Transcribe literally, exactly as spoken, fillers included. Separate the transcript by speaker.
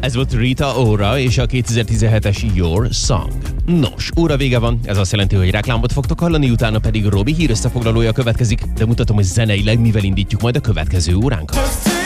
Speaker 1: Ez volt Rita Ora és a kétezer-tizenhetes Your Song. Nos, óra vége van, ez azt jelenti, hogy reklámot fogtok hallani, utána pedig Robi hírösszefoglalója következik, de mutatom, hogy zeneileg mivel indítjuk majd a következő óránkat.